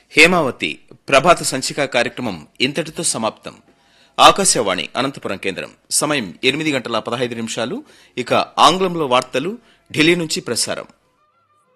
హేమావతి ప్రభాత సంచిక కార్యక్రమం ఇంతటితో సమాప్తం. ఆకాశవాణి అనంతపురం కేంద్రం. సమయం 8:15 నిమిషాలు. ఇక ఆంగ్లంలో వార్తలు ఢిల్లీ నుంచి ప్రసారం.